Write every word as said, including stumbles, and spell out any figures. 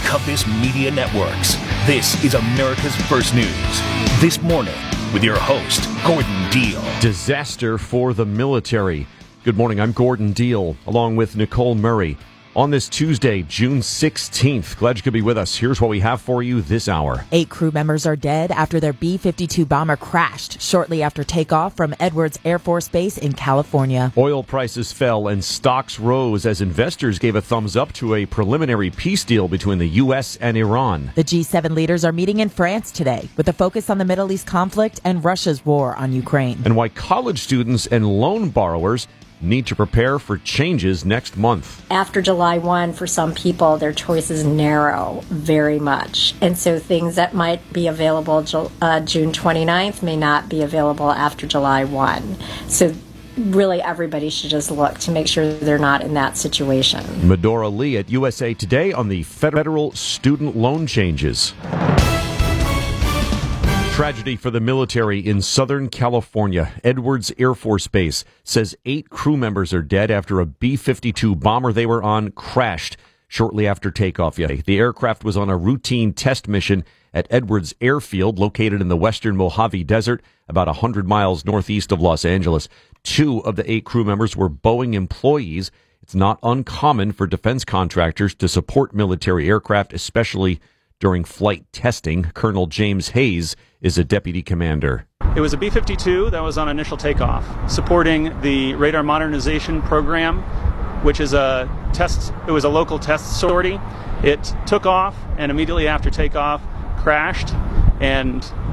Compass Media Networks. This is America's First News. This morning with your host, Gordon Deal. Disaster for the military. Good morning, I'm Gordon Deal, along with Nicole Murray. On this Tuesday, June sixteenth, glad you could be with us. Here's what we have for you this hour. Eight crew members are dead after their B fifty-two bomber crashed shortly after takeoff from Edwards Air Force Base in California. Oil prices fell and stocks rose as investors gave a thumbs up to a preliminary peace deal between the U S and Iran. The G seven leaders are meeting in France today with a focus on the Middle East conflict and Russia's war on Ukraine. And why college students and loan borrowers need to prepare for changes next month. After July first, for some people, their choices narrow very much. And so things that might be available uh, June twenty-ninth may not be available after July first. So really everybody should just look to make sure they're not in that situation. Medora Lee at U S A Today on the federal student loan changes. Tragedy for the military in Southern California. Edwards Air Force Base says eight crew members are dead after a B fifty-two bomber they were on crashed shortly after takeoff yesterday. The aircraft was on a routine test mission at Edwards Airfield, located in the western Mojave Desert, about one hundred miles northeast of Los Angeles. Two of the eight crew members were Boeing employees. It's not uncommon for defense contractors to support military aircraft, especially during flight testing. Colonel James Hayes is a deputy commander. It was a B fifty-two that was on initial takeoff, supporting the radar modernization program, which is a test. It was a local test sortie. It took off and immediately after takeoff crashed, and